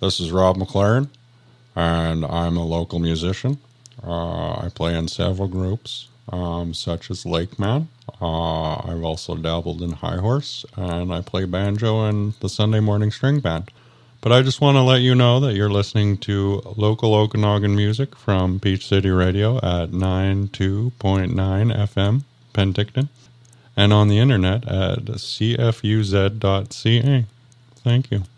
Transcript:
This is Rob McLaren, and I'm a local musician. I play in several groups, such as Lakeman. I've also dabbled in High Horse, and I play banjo in the Sunday Morning String Band. But I just want to let you know that you're listening to local Okanagan music from Peach City Radio at 92.9 FM, Penticton, and on the internet at cfuz.ca. Thank you.